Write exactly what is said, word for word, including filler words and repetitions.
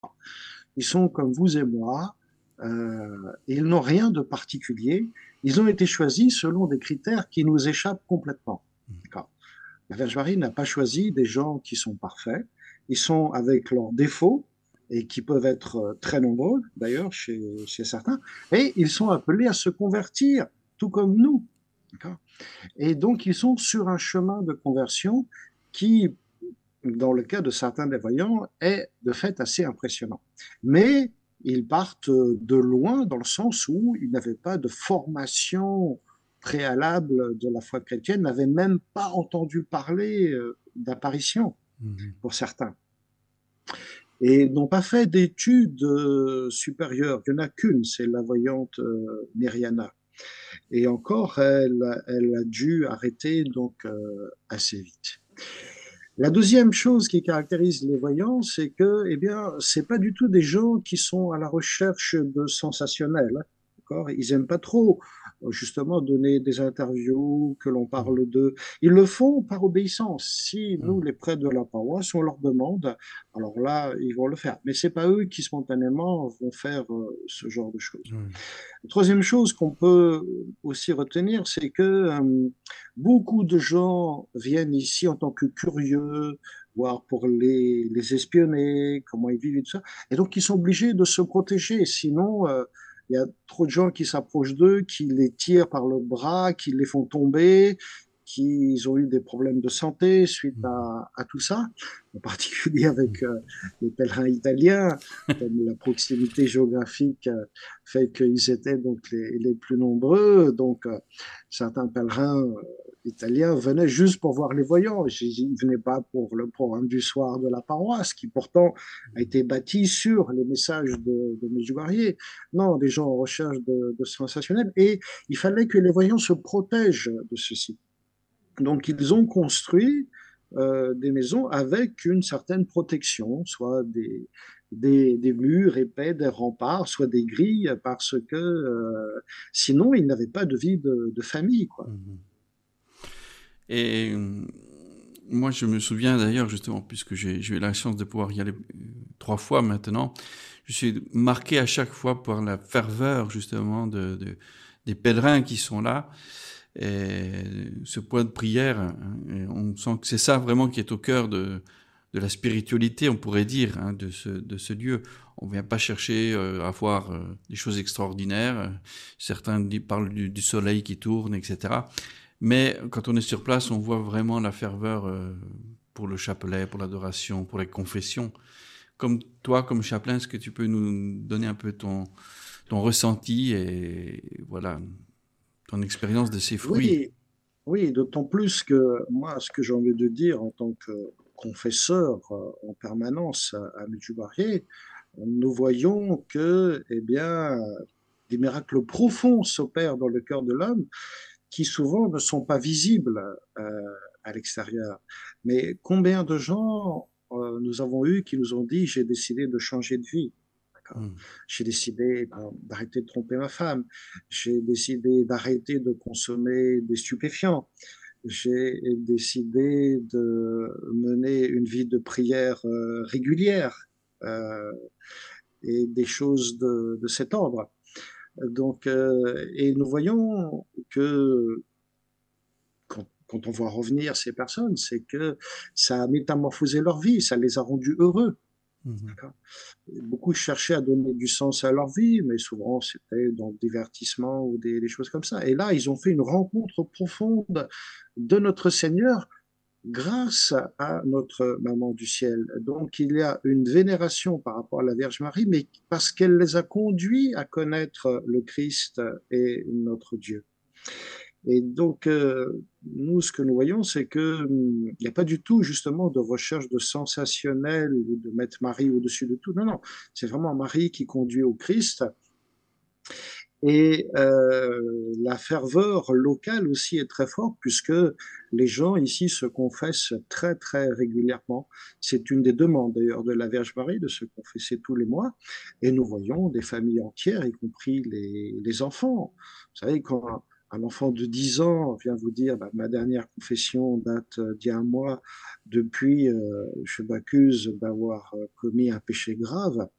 Ils sont comme vous et moi, euh, et ils n'ont rien de particulier. Ils ont été choisis selon des critères qui nous échappent complètement. D'accord. La Vierge Marie n'a pas choisi des gens qui sont parfaits. Ils sont avec leurs défauts, et qui peuvent être euh, très nombreux, d'ailleurs, chez, chez certains, et ils sont appelés à se convertir, tout comme nous. D'accord. Et donc, ils sont sur un chemin de conversion qui, dans le cas de certains des voyants, est de fait assez impressionnant. Mais ils partent de loin dans le sens où ils n'avaient pas de formation préalable de la foi chrétienne, n'avaient même pas entendu parler euh, d'apparition Mhm. pour certains, et n'ont pas fait d'études euh, supérieures. Il n'y en a qu'une, c'est la voyante euh, Myriana. Et encore, elle, elle a dû arrêter donc euh, assez vite. La deuxième chose qui caractérise les voyants, c'est que, eh bien, c'est pas du tout des gens qui sont à la recherche de sensationnel. D'accord. Ils aiment pas trop, justement, donner des interviews, que l'on Mhm. parle d'eux. Ils le font par obéissance. Si nous, Mhm. les prêtres de la paroisse, on leur demande, alors là, ils vont le faire. Mais c'est pas eux qui spontanément vont faire euh, ce genre de choses. Oui. La troisième chose qu'on peut aussi retenir, c'est que euh, beaucoup de gens viennent ici en tant que curieux, voire pour les, les espionner, comment ils vivent et tout ça. Et donc, ils sont obligés de se protéger. Sinon, euh, il y a trop de gens qui s'approchent d'eux, qui les tirent par le bras, qui les font tomber, qui ont eu des problèmes de santé suite Mhm. à, à tout ça, en particulier avec Mhm. euh, les pèlerins italiens, comme la proximité géographique euh, fait qu'ils étaient donc les, les plus nombreux. Donc, euh, certains pèlerins euh, italiens venaient juste pour voir les voyants. Ils ne venaient pas pour le programme du soir de la paroisse, qui pourtant a été bâti sur les messages de, de Medjugorje. Non, des gens en recherche de, de sensationnel. Et il fallait que les voyants se protègent de ceci. Donc, ils ont construit euh, des maisons avec une certaine protection, soit des, des, des murs épais, des remparts, soit des grilles, parce que euh, sinon, ils n'avaient pas de vie de, de famille, quoi. Mhm. Et euh, moi, je me souviens d'ailleurs, justement, puisque j'ai j'ai eu la chance de pouvoir y aller euh, trois fois maintenant, je suis marqué à chaque fois par la ferveur, justement, de, de- des pèlerins qui sont là. Et ce point de prière, hein, et on sent que c'est ça vraiment qui est au cœur de, de la spiritualité, on pourrait dire, hein, de ce, de ce lieu. On ne vient pas chercher euh, à voir euh, des choses extraordinaires. Certains di- parlent du, du soleil qui tourne, et cetera. Mais quand on est sur place, on voit vraiment la ferveur euh, pour le chapelet, pour l'adoration, pour les confessions. Comme toi, comme chapelain, est-ce que tu peux nous donner un peu ton, ton ressenti et voilà, ton expérience de ces fruits? Oui, oui, d'autant plus que moi, ce que j'ai envie de dire en tant que confesseur euh, en permanence à, à Medjugorje, nous voyons que, eh bien, des miracles profonds s'opèrent dans le cœur de l'homme, qui souvent ne sont pas visibles euh, à l'extérieur. Mais combien de gens euh, nous avons eu qui nous ont dit, j'ai décidé de changer de vie. D'accord. Mm. J'ai décidé ben, d'arrêter de tromper ma femme. J'ai décidé d'arrêter de consommer des stupéfiants. J'ai décidé de mener une vie de prière euh, régulière euh, et des choses de, de cet ordre. Donc, euh, et nous voyons que quand, quand on voit revenir ces personnes, c'est que ça a métamorphosé leur vie, ça les a rendus heureux. Mhm. D'accord. Beaucoup cherchaient à donner du sens à leur vie, mais souvent c'était dans le divertissement ou des, des choses comme ça. Et là, ils ont fait une rencontre profonde de notre Seigneur grâce à notre Maman du ciel. Donc il y a une vénération par rapport à la Vierge Marie, mais parce qu'elle les a conduits à connaître le Christ et notre Dieu. Et donc, euh, nous, ce que nous voyons, c'est que hum, il n'y a pas du tout, justement, de recherche de sensationnel ou de mettre Marie au-dessus de tout. Non, non, c'est vraiment Marie qui conduit au Christ. Et euh, la ferveur locale aussi est très forte, puisque les gens ici se confessent très, très régulièrement. C'est une des demandes, d'ailleurs, de la Vierge Marie, de se confesser tous les mois. Et nous voyons des familles entières, y compris les, les enfants. Vous savez, quand un enfant de dix ans vient vous dire, bah, ma dernière confession date euh, d'il y a un mois, depuis, euh, je m'accuse d'avoir euh, commis un péché grave.